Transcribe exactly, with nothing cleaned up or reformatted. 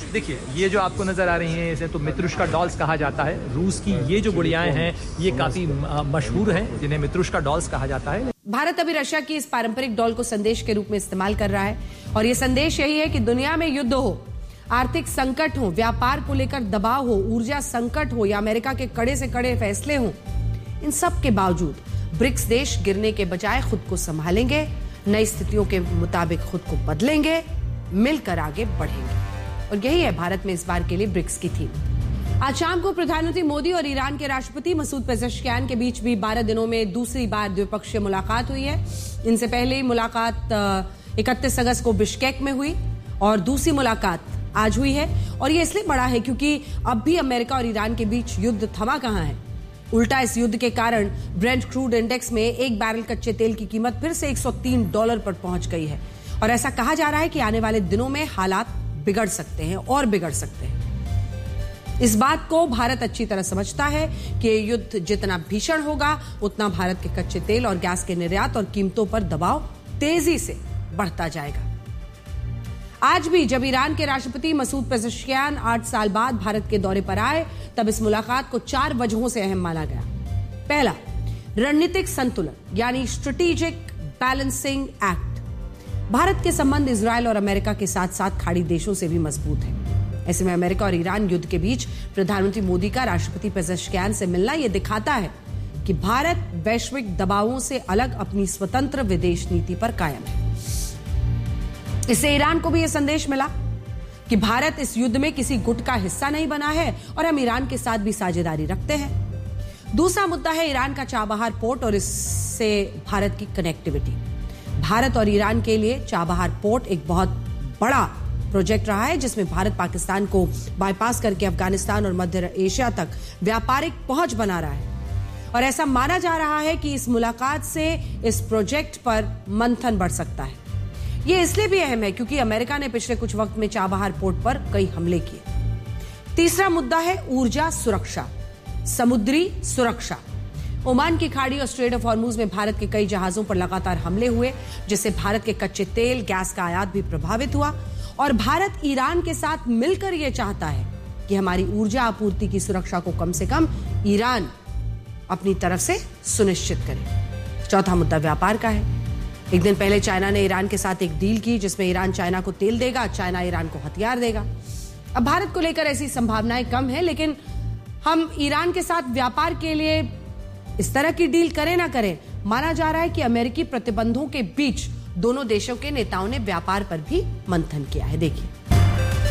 देखिए, ये जो आपको नजर आ रही हैं इसे तो मित्रुष्का डॉल्स कहा जाता है। रूस की ये जो गुड़ियाएं हैं ये काफी मशहूर हैं, जिन्हें मित्रुष्का डॉल्स कहा जाता है। भारत अभी रशिया की इस पारंपरिक डॉल को संदेश के रूप में इस्तेमाल कर रहा है और ये संदेश यही है कि दुनिया में युद्ध हो, आर्थिक संकट हो, व्यापार को लेकर दबाव हो, ऊर्जा संकट हो या अमेरिका के कड़े से कड़े फैसले हो, इन सब के बावजूद ब्रिक्स देश गिरने के बजाय खुद को संभालेंगे, नई स्थितियों के मुताबिक खुद को बदलेंगे, मिलकर आगे बढ़ेंगे। और यही है भारत में इस बार के लिए ब्रिक्स की थीम। आज शाम को प्रधानमंत्री मोदी और ईरान के राष्ट्रपति मसूद पेजेश्कियान के बीच भी बारह दिनों में दूसरी बार द्विपक्षीय मुलाकात हुई है। इनसे पहले मुलाकात इकतीस अगस्त को बिश्केक में हुई और दूसरी मुलाकात आज हुई है। और ये इसलिए बड़ा है क्योंकि अब भी अमेरिका और ईरान के बीच युद्ध थमा कहां है। उल्टा इस युद्ध के कारण ब्रेंट क्रूड इंडेक्स में एक बैरल कच्चे तेल की कीमत फिर से एक सौ तीन डॉलर पर पहुंच गई है और ऐसा कहा जा रहा है कि आने वाले दिनों में हालात बिगड़ सकते हैं और बिगड़ सकते हैं। इस बात को भारत अच्छी तरह समझता है कि युद्ध जितना भीषण होगा उतना भारत के कच्चे तेल और गैस के निर्यात और कीमतों पर दबाव तेजी से बढ़ता जाएगा। आज भी जब ईरान के राष्ट्रपति मसूद पेजेश्कियान आठ साल बाद भारत के दौरे पर आए तब इस मुलाकात को चार वजहों से अहम माना गया। पहला, रणनीतिक संतुलन यानी स्ट्रेटेजिक बैलेंसिंग एक्ट। भारत के संबंध इजरायल और अमेरिका के साथ साथ खाड़ी देशों से भी मजबूत है। ऐसे में अमेरिका और ईरान युद्ध के बीच प्रधानमंत्री मोदी का राष्ट्रपति पेजेश्कियान से मिलना यह दिखाता है कि भारत वैश्विक दबावों से अलग अपनी स्वतंत्र विदेश नीति पर कायम है। इससे ईरान को भी यह संदेश मिला कि भारत इस युद्ध में किसी गुट का हिस्सा नहीं बना है और हम ईरान के साथ भी साझेदारी रखते हैं। दूसरा मुद्दा है ईरान का चाबहार पोर्ट और इससे भारत की कनेक्टिविटी। भारत और ईरान के लिए चाबहार पोर्ट एक बहुत बड़ा प्रोजेक्ट रहा है जिसमें भारत पाकिस्तान को बाईपास करके अफगानिस्तान और मध्य एशिया तक व्यापारिक पहुंच बना रहा है और ऐसा माना जा रहा है कि इस मुलाकात से इस प्रोजेक्ट पर मंथन बढ़ सकता है। यह इसलिए भी अहम है क्योंकि अमेरिका ने पिछले कुछ वक्त में चाबहार पोर्ट पर कई हमले किए। तीसरा मुद्दा है ऊर्जा सुरक्षा, समुद्री सुरक्षा। ओमान की खाड़ी और स्ट्रेट ऑफ हॉर्मुज में भारत के कई जहाजों पर लगातार हमले हुए जिससे भारत के कच्चे तेल गैस का आयात भी प्रभावित हुआ और भारत ईरान के साथ मिलकर यह चाहता है कि हमारी ऊर्जा आपूर्ति की सुरक्षा को कम से कम ईरान अपनी तरफ से सुनिश्चित करे। चौथा मुद्दा व्यापार का है। एक दिन पहले चाइना ने ईरान के साथ एक डील की जिसमें ईरान चाइना को तेल देगा, चाइना ईरान को हथियार देगा। अब भारत को लेकर ऐसी संभावनाएं कम है लेकिन हम ईरान के साथ व्यापार के लिए इस तरह की डील करें ना करें, माना जा रहा है कि अमेरिकी प्रतिबंधों के बीच दोनों देशों के नेताओं ने व्यापार पर भी मंथन किया है। देखिए।